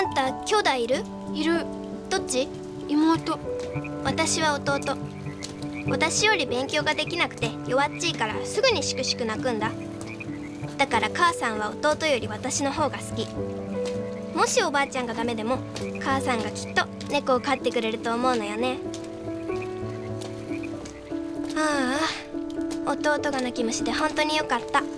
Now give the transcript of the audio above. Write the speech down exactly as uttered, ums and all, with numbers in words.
んた兄弟いる？ いる。 どっち？ 妹。 私は弟。私より勉強ができなくて弱っちいからすぐにしくしく泣くんだ。だから母さんは弟より私の方が好き。もしおばあちゃんがダメでも母さんがきっと猫を飼ってくれると思うのよね。ああ、弟が泣き虫で本当によかった。